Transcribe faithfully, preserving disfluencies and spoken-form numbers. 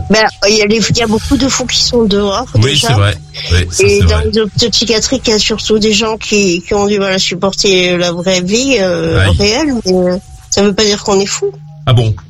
Ben, il y a les, il y a beaucoup de fous qui sont dehors. Oui, déjà. c'est vrai. Oui, ça, Et c'est dans vrai. les hôpitaux psychiatriques, il y a surtout des gens qui, qui ont du mal à supporter la vraie vie, euh, Aïe. réelle, mais euh, ça veut pas dire qu'on est fou. Ah bon?